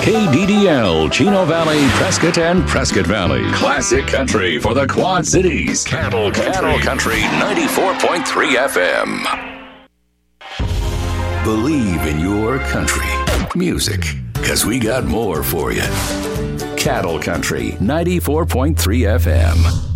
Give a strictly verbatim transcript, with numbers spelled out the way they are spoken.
K D D L, Chino Valley, Prescott, and Prescott Valley. Classic country for the Quad Cities. Cattle Country. Cattle Country ninety-four point three F M. Believe in your country. Music, because we got more for you. Cattle Country ninety-four point three F M.